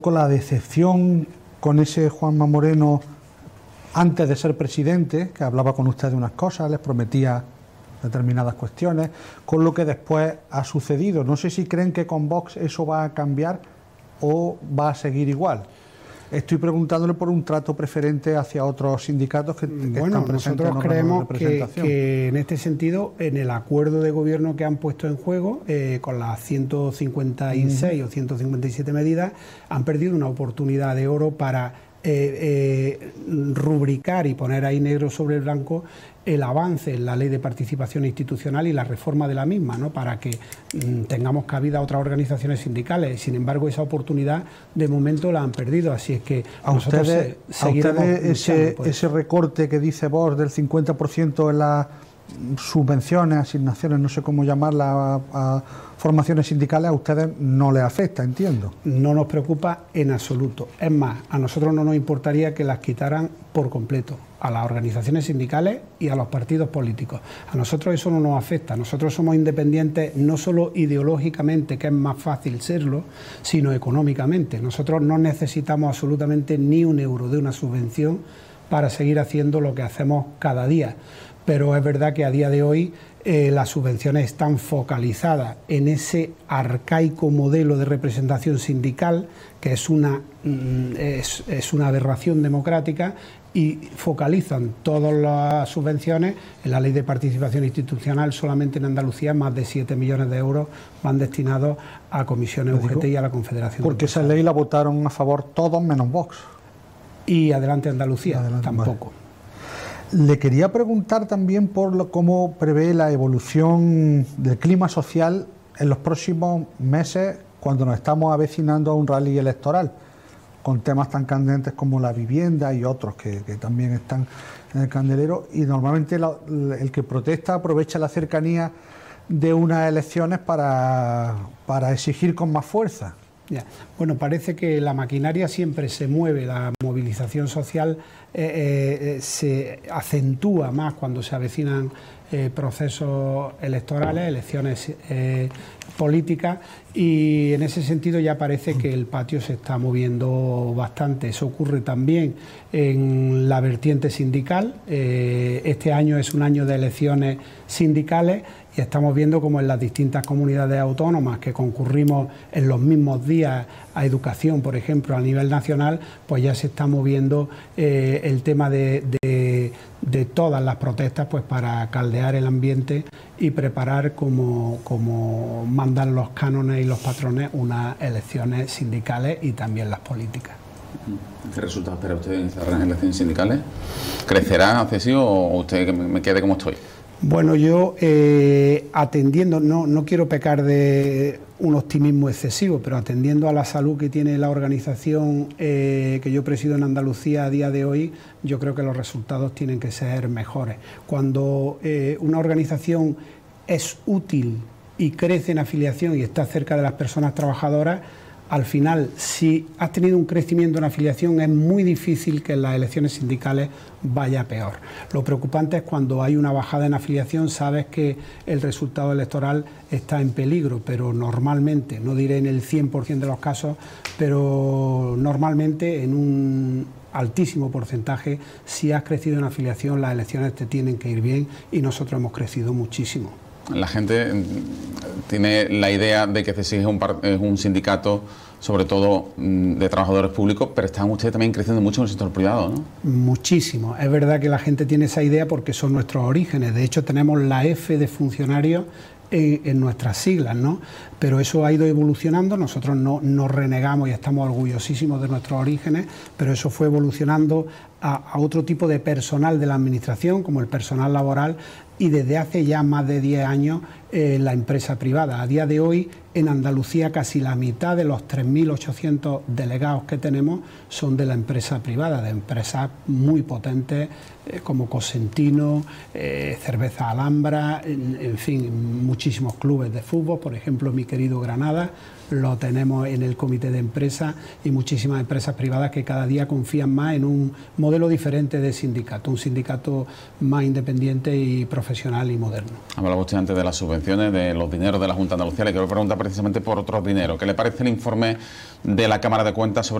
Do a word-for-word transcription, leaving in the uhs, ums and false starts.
Con la decepción con ese Juanma Moreno antes de ser presidente, que hablaba con usted de unas cosas, les prometía determinadas cuestiones, con lo que después ha sucedido. No sé si creen que con Vox eso va a cambiar o va a seguir igual. Estoy preguntándole por un trato preferente hacia otros sindicatos que, que bueno, están presentes nosotros en creemos que, que en este sentido, en el acuerdo de gobierno que han puesto en juego, eh, con las ciento cincuenta y seis uh-huh. o ciento cincuenta y siete medidas, han perdido una oportunidad de oro para eh, eh, rubricar y poner ahí negro sobre el blanco el avance en la ley de participación institucional y la reforma de la misma, ¿no? Para que mmm, tengamos cabida a otras organizaciones sindicales. Sin embargo, esa oportunidad de momento la han perdido, así es que a nosotros ustedes, se, seguiremos a ustedes ese, por ese recorte que dice vos del cincuenta por ciento en las subvenciones, asignaciones, no sé cómo llamarla, a, a formaciones sindicales, a ustedes no les afecta, entiendo. No nos preocupa en absoluto. Es más, a nosotros no nos importaría que las quitaran por completo, a las organizaciones sindicales y a los partidos políticos. A nosotros eso no nos afecta. Nosotros somos independientes no solo ideológicamente, que es más fácil serlo, sino económicamente. Nosotros no necesitamos absolutamente ni un euro de una subvención para seguir haciendo lo que hacemos cada día. Pero es verdad que a día de hoy eh, las subvenciones están focalizadas en ese arcaico modelo de representación sindical, que es una, mm, es, es una aberración democrática, y focalizan todas las subvenciones en la ley de participación institucional. Solamente en Andalucía más de siete millones de euros van destinados a comisiones U G T y a la Confederación. Porque esa ley la votaron a favor todos menos Vox. Y Adelante Andalucía, Adelante, tampoco. Vale. Le quería preguntar también por lo, cómo prevé la evolución del clima social en los próximos meses, cuando nos estamos avecinando a un rally electoral, con temas tan candentes como la vivienda y otros que, que también están en el candelero, y normalmente la, el que protesta aprovecha la cercanía de unas elecciones para, para exigir con más fuerza. Ya. Bueno, parece que la maquinaria siempre se mueve, la movilización social eh, eh, se acentúa más cuando se avecinan eh, procesos electorales, elecciones eh, políticas, y en ese sentido ya parece que el patio se está moviendo bastante. Eso ocurre también en la vertiente sindical. Eh, este año es un año de elecciones sindicales y estamos viendo como en las distintas comunidades autónomas que concurrimos en los mismos días a educación, por ejemplo, a nivel nacional, pues ya se está moviendo eh, el tema de, de, de todas las protestas, pues para caldear el ambiente y preparar, como, como mandan los cánones y los patrones, unas elecciones sindicales y también las políticas. ¿Qué resultados espera usted en estas elecciones sindicales? ¿Crecerá excesivo o usted que me quede como estoy? Bueno, yo eh, atendiendo, no, no quiero pecar de un optimismo excesivo, pero atendiendo a la salud que tiene la organización eh, que yo presido en Andalucía a día de hoy, yo creo que los resultados tienen que ser mejores. Cuando eh, una organización es útil y crece en afiliación y está cerca de las personas trabajadoras, al final, si has tenido un crecimiento en afiliación, es muy difícil que en las elecciones sindicales vaya peor. Lo preocupante es cuando hay una bajada en afiliación, sabes que el resultado electoral está en peligro, pero normalmente, no diré en el cien por ciento de los casos, pero normalmente en un altísimo porcentaje, si has crecido en afiliación, las elecciones te tienen que ir bien, y nosotros hemos crecido muchísimo. La gente tiene la idea de que C S I G es un, es un sindicato, sobre todo de trabajadores públicos, pero están ustedes también creciendo mucho en el sector privado, ¿no? Muchísimo. Es verdad que la gente tiene esa idea porque son nuestros orígenes. De hecho, tenemos la F de funcionarios en, en nuestras siglas, ¿no? Pero eso ha ido evolucionando. Nosotros no, no renegamos y estamos orgullosísimos de nuestros orígenes, pero eso fue evolucionando a, a otro tipo de personal de la administración, como el personal laboral, y desde hace ya más de diez años eh, la empresa privada. A día de hoy, en Andalucía, casi la mitad de los tres mil ochocientos delegados que tenemos son de la empresa privada, de empresas muy potentes eh, como Cosentino, eh, Cerveza Alhambra, en, en fin, muchísimos clubes de fútbol, por ejemplo, mi querido Granada, lo tenemos en el comité de empresa y muchísimas empresas privadas que cada día confían más en un modelo diferente de sindicato, un sindicato más independiente y profesional y moderno. Hablaba usted antes de las subvenciones, de los dineros de la Junta de Andalucía. Le quiero preguntar precisamente por otros dineros. ¿Qué le parece el informe de la Cámara de Cuentas sobre